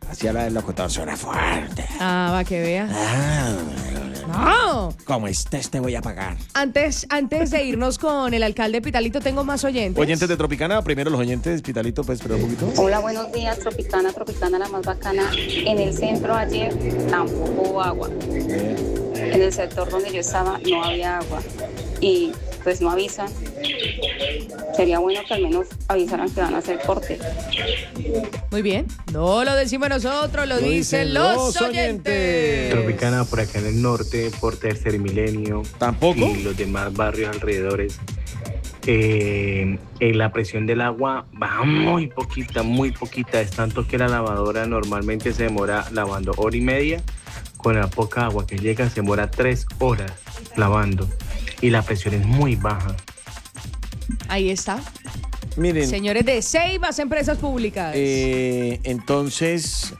Hacía la del locutor, suena fuerte. Ah, va que vea. No. Como estés, te voy a pagar. Antes de irnos con el alcalde Pitalito, tengo más oyentes. Oyentes de Tropicana, primero los oyentes, Pitalito, pues, espera un poquito. Hola, buenos días, Tropicana la más bacana. En el centro ayer tampoco hubo agua. En el sector donde yo estaba no había agua. Y pues no avisan. Sería bueno que al menos avisaran que van a hacer corte. Muy bien. No lo decimos nosotros, lo dicen los oyentes. Tropicana por acá en el norte, por Tercer Milenio. ¿Tampoco? Y los demás barrios alrededores. La presión del agua baja muy poquita. Es tanto que la lavadora normalmente se demora lavando 1 hora y media. Con la poca agua que llega se demora 3 horas lavando. Y la presión es muy baja. Ahí está. Miren. Señores de Ceibas, empresas públicas. Entonces,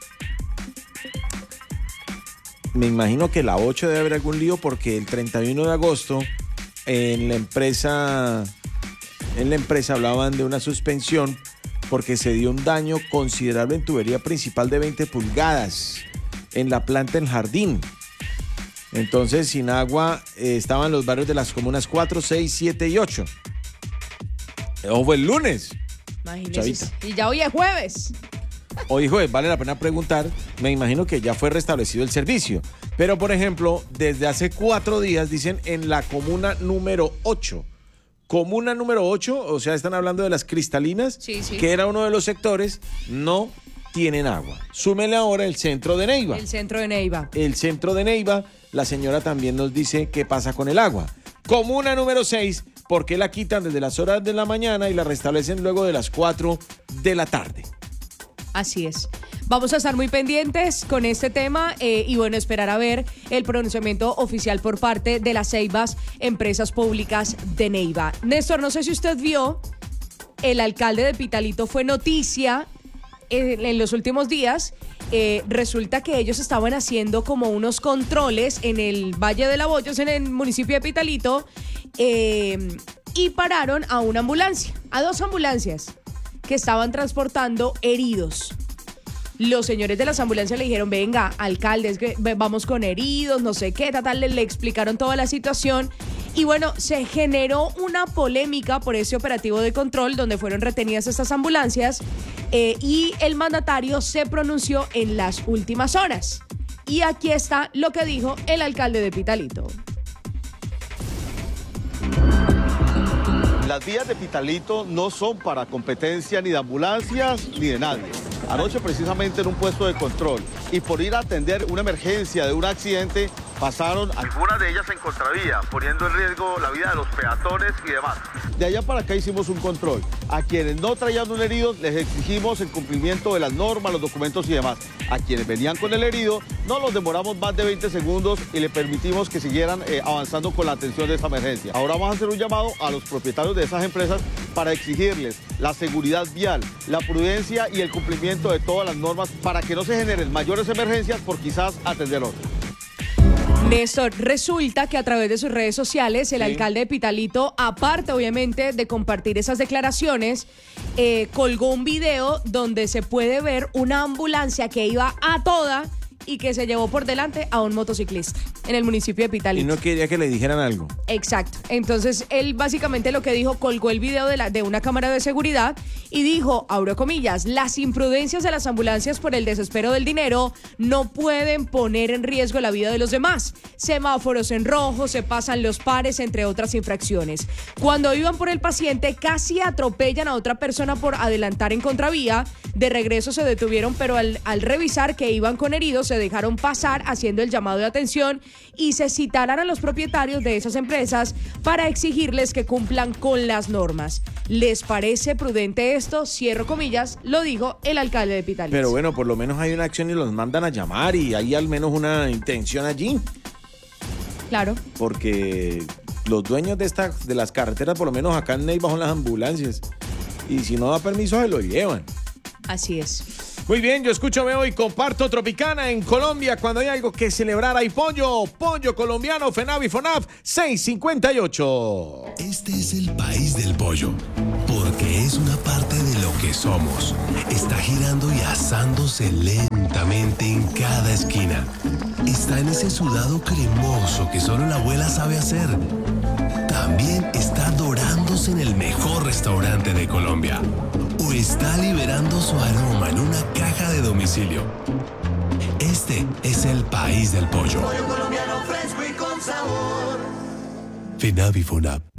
me imagino que la 8 debe haber algún lío porque el 31 de agosto en la empresa hablaban de una suspensión porque se dio un daño considerable en tubería principal de 20 pulgadas en la planta en Jardín. Entonces, sin agua estaban los barrios de las comunas 4, 6, 7 y 8. Ojo, fue el lunes. Imagínese. Chavita. Y ya hoy es jueves. Hoy jueves, vale la pena preguntar. Me imagino que ya fue restablecido el servicio. Pero, por ejemplo, desde hace 4 días, dicen en la comuna número 8. Comuna número 8, o sea, están hablando de las cristalinas, sí. Que era uno de los sectores, no tienen agua. Súmele ahora el centro de Neiva. El centro de Neiva. El centro de Neiva, la señora también nos dice qué pasa con el agua. Comuna número 6, ¿por qué la quitan desde las horas de la mañana y la restablecen luego de las 4 de la tarde? Así es. Vamos a estar muy pendientes con este tema y bueno, esperar a ver el pronunciamiento oficial por parte de las Ceibas, empresas públicas de Neiva. Néstor, no sé si usted vio, el alcalde de Pitalito fue noticia en los últimos días. Resulta que ellos estaban haciendo como unos controles en el Valle de la Bollos, en el municipio de Pitalito, y pararon a una ambulancia, a 2 ambulancias que estaban transportando heridos. Los señores de las ambulancias le dijeron, venga, alcalde, es que vamos con heridos, no sé qué, le explicaron toda la situación. Y bueno, se generó una polémica por ese operativo de control donde fueron retenidas estas ambulancias y el mandatario se pronunció en las últimas horas. Y aquí está lo que dijo el alcalde de Pitalito. Las vías de Pitalito no son para competencia ni de ambulancias ni de nadie. Anoche precisamente en un puesto de control y por ir a atender una emergencia de un accidente pasaron algunas de ellas en contravía, poniendo en riesgo la vida de los peatones y demás. De allá para acá hicimos un control. A quienes no traían un herido les exigimos el cumplimiento de las normas, los documentos y demás. A quienes venían con el herido no los demoramos más de 20 segundos y le permitimos que siguieran avanzando con la atención de esa emergencia. Ahora vamos a hacer un llamado a los propietarios de esas empresas para exigirles la seguridad vial, la prudencia y el cumplimiento de todas las normas para que no se generen mayores emergencias por quizás atender otras. Néstor, resulta que a través de sus redes sociales el alcalde de Pitalito, aparte obviamente de compartir esas declaraciones, colgó un video donde se puede ver una ambulancia que iba a toda y que se llevó por delante a un motociclista en el municipio de Pitalito. Y no quería que le dijeran algo. Exacto. Entonces, él básicamente lo que dijo, colgó el video de una cámara de seguridad y dijo, abro comillas, las imprudencias de las ambulancias por el desespero del dinero no pueden poner en riesgo la vida de los demás. Semáforos en rojo, se pasan los pares, entre otras infracciones. Cuando iban por el paciente, casi atropellan a otra persona por adelantar en contravía. De regreso se detuvieron, pero al revisar que iban con heridos, se dejaron pasar haciendo el llamado de atención y se citarán a los propietarios de esas empresas para exigirles que cumplan con las normas. ¿Les parece prudente esto? Cierro comillas, lo dijo el alcalde de Pitalito. Pero bueno, por lo menos hay una acción y los mandan a llamar y hay al menos una intención allí. Claro. Porque los dueños de las carreteras, por lo menos acá en Neiva, son las ambulancias. Y si no da permiso, se lo llevan. Así es. Muy bien, yo escucho, veo y comparto Tropicana en Colombia. Cuando hay algo que celebrar, hay pollo colombiano, FENAV y FONAV, 658. Este es el país del pollo, porque es una parte de lo que somos. Está girando y asándose lentamente. perfectamente en cada esquina. Está en ese sudado cremoso que solo la abuela sabe hacer. También está dorándose en el mejor restaurante de Colombia. O está liberando su aroma en una caja de domicilio. Este es el país del pollo. Pollo colombiano fresco y con sabor. FINAVI FUNAP.